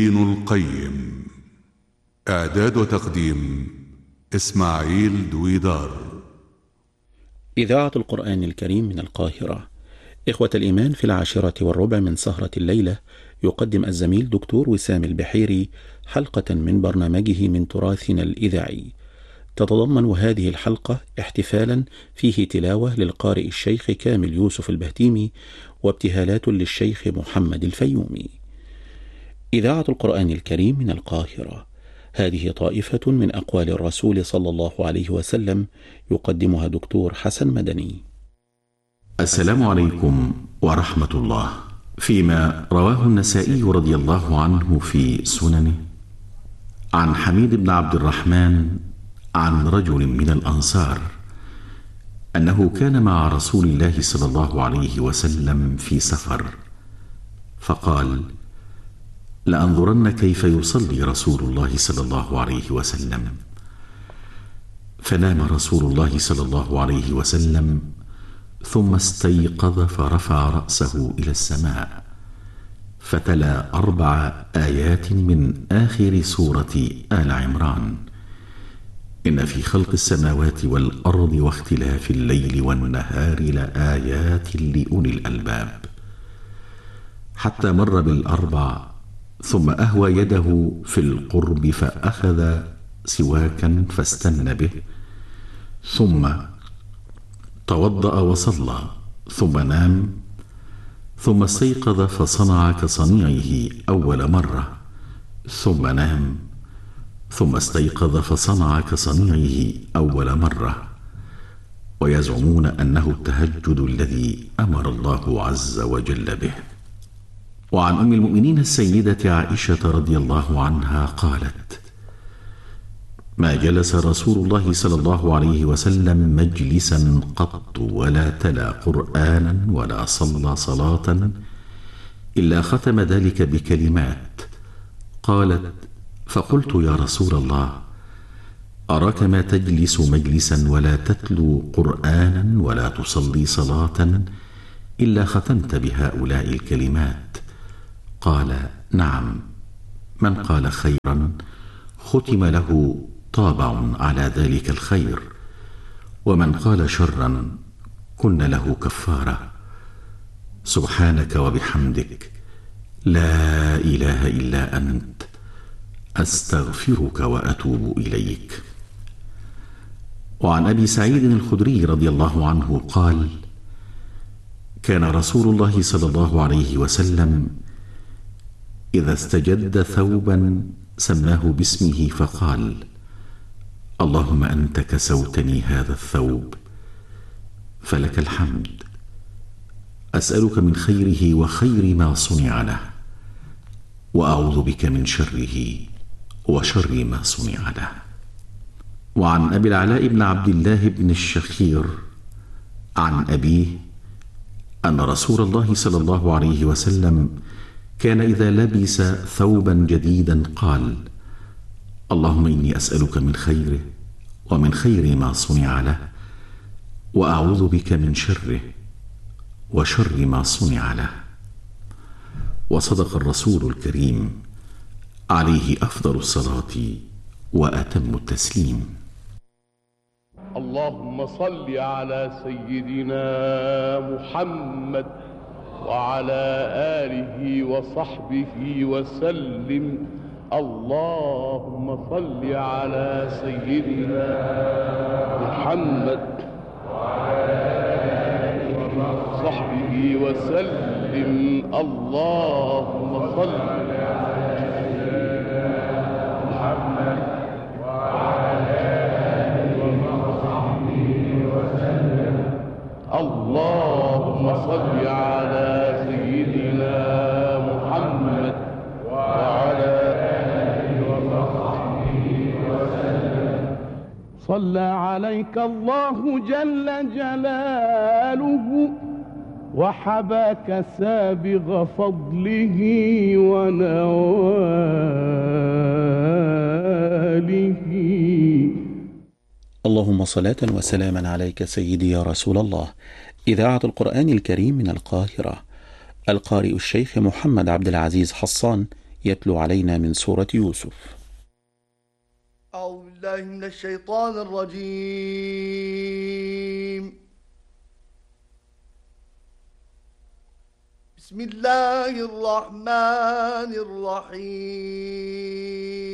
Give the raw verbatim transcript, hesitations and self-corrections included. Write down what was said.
ابن القيم. إعداد وتقديم إسماعيل دويدار. إذاعة القرآن الكريم من القاهرة. إخوة الإيمان، في العاشرة والربع من سهرة الليلة يقدم الزميل دكتور وسام البحيري حلقة من برنامجه من تراثنا الإذاعي. تتضمن هذه الحلقة احتفالا فيه تلاوة للقارئ الشيخ كامل يوسف البهتيمي وابتهالات للشيخ محمد الفيومي. إذاعة القرآن الكريم من القاهرة. هذه طائفة من أقوال الرسول صلى الله عليه وسلم يقدمها دكتور حسن مدني. السلام عليكم ورحمة الله. فيما رواه النسائي رضي الله عنه في سننه عن حميد بن عبد الرحمن عن رجل من الأنصار أنه كان مع رسول الله صلى الله عليه وسلم في سفر، فقال: لأنظرن كيف يصلي رسول الله صلى الله عليه وسلم. فنام رسول الله صلى الله عليه وسلم ثم استيقظ فرفع رأسه إلى السماء فتلا أربع آيات من آخر سورة آل عمران: إن في خلق السماوات والأرض واختلاف الليل والنهار لآيات لأولي الألباب، حتى مر بالأربع ثم أهوى يده في القرب فأخذ سواكا فاستن به، ثم توضأ وصلى، ثم نام، ثم استيقظ فصنع كصنيعه أول مرة، ثم نام، ثم استيقظ فصنع كصنيعه أول مرة، ويزعمون أنه التهجد الذي أمر الله عز وجل به. وعن أم المؤمنين السيدة عائشة رضي الله عنها قالت: ما جلس رسول الله صلى الله عليه وسلم مجلسا قط ولا تلا قرآنا ولا صلى صلاة إلا ختم ذلك بكلمات. قالت: فقلت يا رسول الله، أراك ما تجلس مجلسا ولا تتلو قرآنا ولا تصلي صلاة إلا ختمت بهؤلاء الكلمات. قال: نعم، من قال خيرا ختم له طابع على ذلك الخير، ومن قال شرا كن له كفارة. سبحانك وبحمدك، لا إله إلا أنت، أستغفرك وأتوب إليك. وعن أبي سعيد الخدري رضي الله عنه قال: كان رسول الله صلى الله عليه وسلم إذا استجد ثوبا سماه باسمه فقال: اللهم أنت كسوتني هذا الثوب فلك الحمد، أسألك من خيره وخير ما صنع له، وأعوذ بك من شره وشر ما صنع له. وعن أبي العلاء بن عبد الله بن الشخير عن أبيه أن رسول الله صلى الله عليه وسلم كان إذا لبس ثوبا جديدا قال: اللهم إني أسألك من خيره ومن خير ما صنع له، وأعوذ بك من شره وشر ما صنع له. وصدق الرسول الكريم عليه أفضل الصلاة وأتم التسليم. اللهم صل على سيدنا محمد وعلى آله وصحبه وسلم. اللهم صل على سيدنا محمد وعلى آله وصحبه وسلم. اللهم صل على سيدنا محمد وعلى آله وصحبه وسلم. اللهم صل على سيدنا محمد وعلى آله وصحبه وسلم. صلى عليك الله جل جلاله وحباك سابغ فضله ونواله. اللهم صلاة وسلاما عليك سيدي يا رسول الله. إذاعة القرآن الكريم من القاهرة. القارئ الشيخ محمد عبد العزيز حصان يتلو علينا من سورة يوسف. أعوذ بالله من الشيطان الرجيم. بسم الله الرحمن الرحيم.